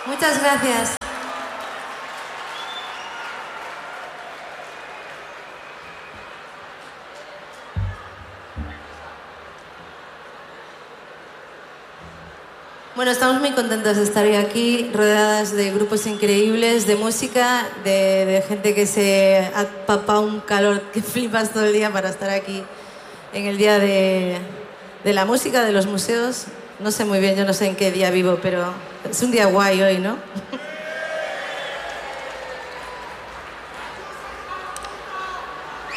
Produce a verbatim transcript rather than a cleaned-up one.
Muchas gracias. Bueno, estamos muy contentos de estar hoy aquí, rodeadas de grupos increíbles, de música, de, de gente que se ha papado un calor que flipas todo el día para estar aquí en el día de, de la música, de los museos. No sé muy bien, yo no sé en qué día vivo, pero es un día guay hoy, ¿no?